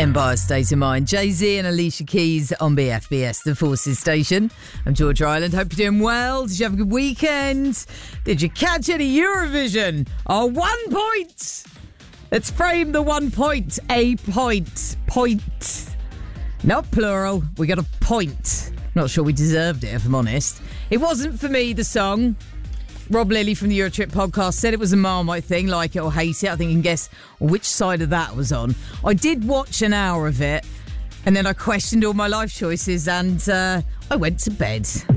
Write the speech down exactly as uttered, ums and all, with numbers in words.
Empire State of Mind. Jay-Z and Alicia Keys on B F B S, the Forces Station. I'm George Ireland. Hope you're doing well. Did you have a good weekend? Did you catch any Eurovision? Oh, one point! Let's frame the one point. A point. Point. Not plural. We got a point. Not sure we deserved it, if I'm honest. It wasn't for me, the song. Rob Lilly from the Eurotrip podcast said it was a Marmite thing, like it or hate it. I think you can guess which side of that was on. I did watch an hour of it, and then I questioned all my life choices, and uh, I went to bed.